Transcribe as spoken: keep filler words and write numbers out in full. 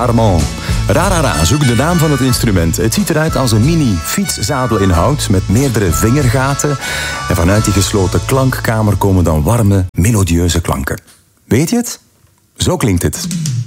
Armand. Rarara, zoek de naam van het instrument. Het ziet eruit als een mini fietszadel in hout met meerdere vingergaten. En vanuit die gesloten klankkamer komen dan warme, melodieuze klanken. Weet je het? Zo klinkt het.